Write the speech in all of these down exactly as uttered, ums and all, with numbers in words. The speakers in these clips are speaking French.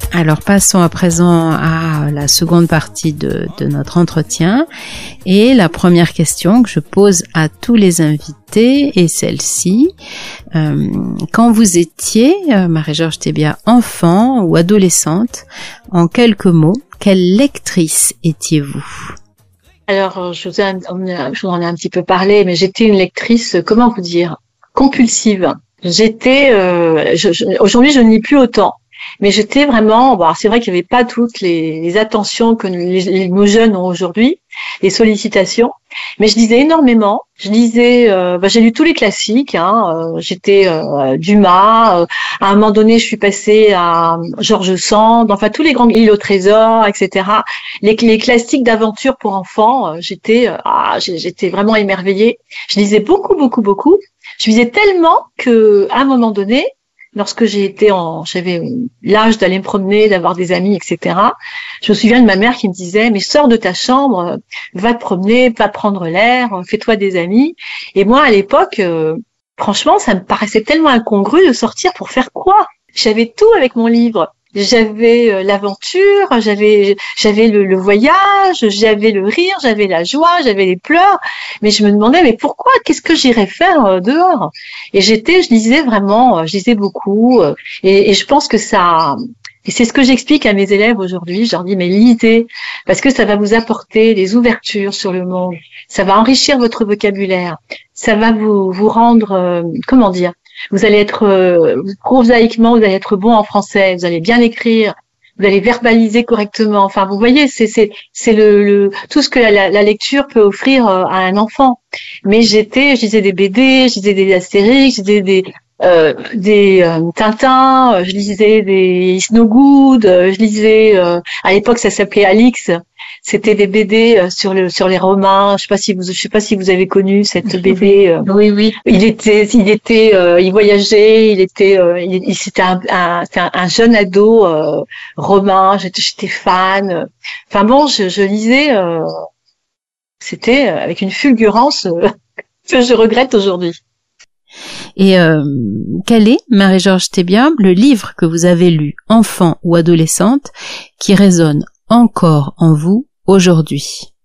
Alors passons à présent à la seconde partie de, de notre entretien et la première question que je pose à tous les invités est celle-ci. Euh, quand vous étiez, euh, Marie-Georges Thébia, enfant ou adolescente, en quelques mots, quelle lectrice étiez-vous ? Alors, je vous, en, je vous en ai un petit peu parlé, mais j'étais une lectrice, comment vous dire, compulsive. J'étais, euh, je, je, aujourd'hui je ne lis plus autant. Mais j'étais vraiment, bon, c'est vrai qu'il n'y avait pas toutes les, les attentions que les, les, nos jeunes ont aujourd'hui, les sollicitations, mais je lisais énormément. Je lisais, euh, bah, j'ai lu tous les classiques. Hein, euh, j'étais euh, Dumas. Euh, à un moment donné, je suis passée à George Sand. Enfin, tous les grands L'île au trésor, et cetera. Les, les classiques d'aventure pour enfants. Euh, j'étais, euh, ah, j'étais vraiment émerveillée. Je lisais beaucoup, beaucoup, beaucoup. Je lisais tellement que, à un moment donné, lorsque j'ai été en, j'avais l'âge d'aller me promener, d'avoir des amis, et cetera. Je me souviens de ma mère qui me disait, mais sors de ta chambre, va te promener, va prendre l'air, fais-toi des amis. Et moi, à l'époque, euh, franchement, ça me paraissait tellement incongru de sortir pour faire quoi? J'avais tout avec mon livre. J'avais euh, l'aventure, j'avais j'avais le, le voyage, j'avais le rire, j'avais la joie, j'avais les pleurs, mais je me demandais mais pourquoi, qu'est-ce que j'irais faire euh, dehors? Et j'étais, je lisais vraiment, euh, je lisais beaucoup, euh, et, et je pense que ça, et c'est ce que j'explique à mes élèves aujourd'hui. Je leur dis mais lisez parce que ça va vous apporter des ouvertures sur le monde, ça va enrichir votre vocabulaire, ça va vous vous rendre, euh, comment dire? Vous allez être euh, prosaïquement, vous allez être bon en français, vous allez bien écrire, vous allez verbaliser correctement. Enfin, vous voyez, c'est c'est c'est le, le tout ce que la, la lecture peut offrir euh, à un enfant. Mais j'étais, je lisais des B D, je lisais des Astérix, je lisais des euh, des euh, Tintin, je lisais des Snow Good, je lisais euh, à l'époque ça s'appelait Alix. C'était des B D sur le sur les Romains. Je sais pas si vous je sais pas si vous avez connu cette B D. Oui, oui. Il était il était euh, il voyageait. Il était euh, il, il c'était un, un c'était un, un jeune ado euh, romain. J'étais j'étais fan. Enfin bon, je, je lisais. Euh, c'était avec une fulgurance euh, que je regrette aujourd'hui. Et euh, quel est, Marie-Georges Thébia, le livre que vous avez lu, enfant ou adolescente, qui résonne encore en vous aujourd'hui?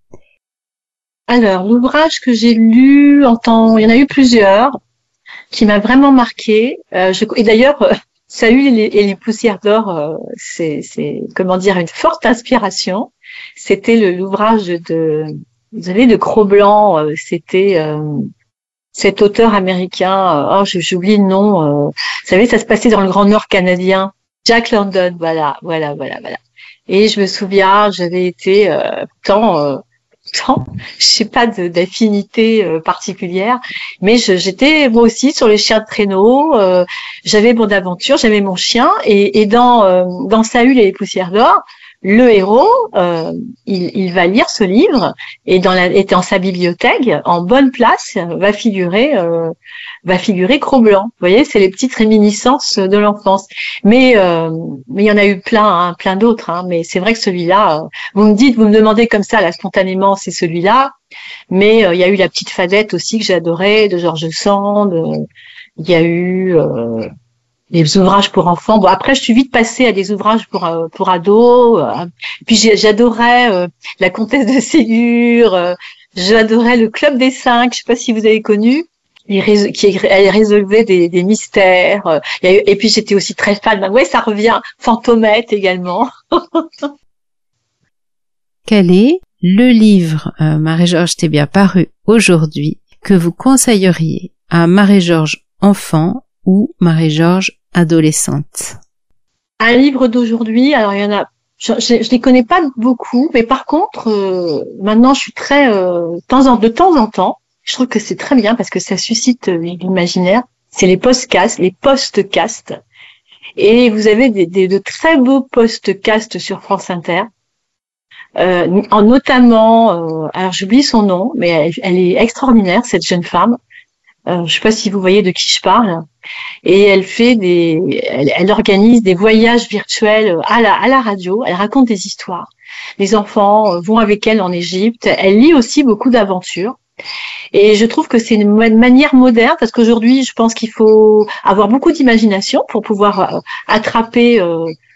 Alors, l'ouvrage que j'ai lu en temps, il y en a eu plusieurs, qui m'a vraiment marqué. Euh, je, et d'ailleurs, euh, Saül et les, et les poussières d'or, euh, c'est, c'est, comment dire, une forte inspiration. C'était le, l'ouvrage de, vous savez, de Cro-Blanc. Euh, c'était euh, cet auteur américain. Euh, oh, j'oublie le nom. Euh, vous savez, ça se passait dans le Grand Nord canadien. Jack London. Voilà, voilà, voilà, voilà. Et je me souviens, j'avais été euh, tant, euh, tant, je sais pas de, d'affinité euh, particulière, mais je, j'étais moi aussi sur les chiens de traîneau. Euh, j'avais mon aventure, j'avais mon chien, et, et dans euh, dans Saül et les poussières d'or, le héros, euh, il, il va lire ce livre et dans la, et dans sa bibliothèque, en bonne place, va figurer, euh, va figurer Cro-Blanc. Vous voyez, c'est les petites réminiscences de l'enfance. Mais, euh, mais il y en a eu plein, hein, plein d'autres. Hein, mais c'est vrai que celui-là, euh, vous me dites, vous me demandez comme ça, là, spontanément, c'est celui-là. Mais euh, il y a eu La Petite Fadette aussi que j'adorais, de George Sand. Euh, il y a eu euh, des ouvrages pour enfants. Bon, après, je suis vite passée à des ouvrages pour euh, pour ados. Euh, puis j'adorais euh, La Comtesse de Ségur. Euh, j'adorais Le Club des Cinq. Je sais pas si vous avez connu. Il rés- qui elle résolvait des, des mystères. Euh, il y a eu, et puis j'étais aussi très fan. Ben, ouais, ça revient. Fantomette également. Quel est le livre, euh, Marie-Georges Thébia, paru aujourd'hui, que vous conseilleriez à Marie-Georges enfant ou Marie-Georges adolescente? Un livre d'aujourd'hui, alors il y en a, je, je, je les connais pas beaucoup, mais par contre, euh, maintenant je suis très, euh, temps en, de temps en temps, je trouve que c'est très bien parce que ça suscite euh, l'imaginaire. C'est les podcasts, les postcasts, et vous avez des, des de très beaux postcasts sur France Inter. Euh, en notamment, euh, alors j'oublie son nom, mais elle, elle est extraordinaire cette jeune femme. Euh, je sais pas si vous voyez de qui je parle. Et elle fait des, elle, elle organise des voyages virtuels à la à la radio. Elle raconte des histoires. Les enfants vont avec elle en Égypte. Elle lit aussi beaucoup d'aventures. Et je trouve que c'est une manière moderne parce qu'aujourd'hui, je pense qu'il faut avoir beaucoup d'imagination pour pouvoir attraper euh,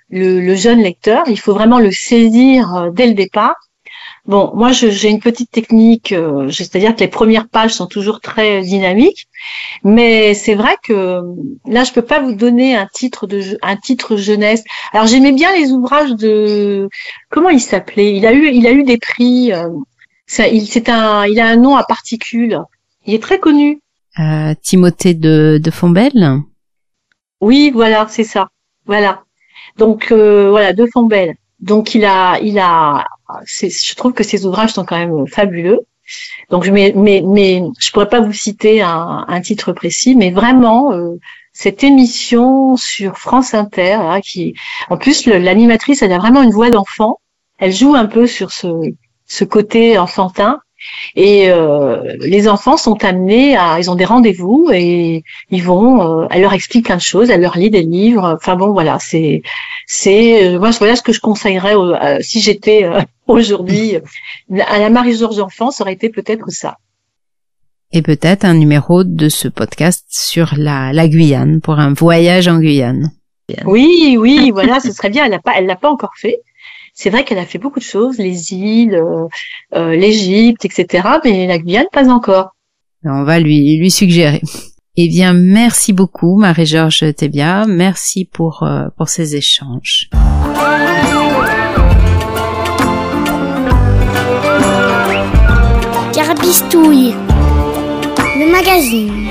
le, le jeune lecteur. Il faut vraiment le saisir euh, dès le départ. Bon, moi, je, j'ai une petite technique, euh, c'est-à-dire que les premières pages sont toujours très dynamiques, mais c'est vrai que là, je peux pas vous donner un titre de un titre jeunesse. Alors, j'aimais bien les ouvrages de comment il s'appelait. Il a eu, il a eu des prix. Euh, ça, il, c'est un, il a un nom à particules. Il est très connu. Euh, Timothée de, de Fontbelle. Oui, voilà, c'est ça. Voilà. Donc euh, voilà, de Fontbelle. Donc il a, il a. C'est, je trouve que ces ouvrages sont quand même fabuleux. Donc je mais mais mais je pourrais pas vous citer un, un titre précis, mais vraiment euh, cette émission sur France Inter, hein, qui en plus le, l'animatrice, elle a vraiment une voix d'enfant. Elle joue un peu sur ce ce côté enfantin. Et euh, les enfants sont amenés à, ils ont des rendez-vous et ils vont, euh, elle leur explique plein de choses, elle leur lit des livres. Enfin bon, voilà, c'est, c'est, euh, moi voilà ce que je conseillerais euh, si j'étais euh, aujourd'hui à la Marie-Georges Enfant, ça aurait été peut-être ça. Et peut-être un numéro de ce podcast sur la, la Guyane pour un voyage en Guyane. Oui, oui, voilà, ce serait bien. Elle l'a pas, elle l'a pas encore fait. C'est vrai qu'elle a fait beaucoup de choses, les îles, euh, euh, l'Égypte, et cetera. Mais la Guyane, pas encore. On va lui lui suggérer. Eh bien, merci beaucoup, Marie-Georges Thébia. Merci pour euh, pour ces échanges. Carabistouille, le magazine.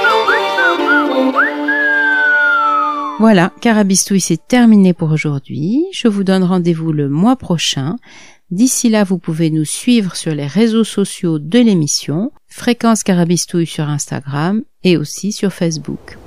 Voilà, Carabistouille, c'est terminé pour aujourd'hui. Je vous donne rendez-vous le mois prochain. D'ici là, vous pouvez nous suivre sur les réseaux sociaux de l'émission, Fréquence Carabistouille sur Instagram et aussi sur Facebook.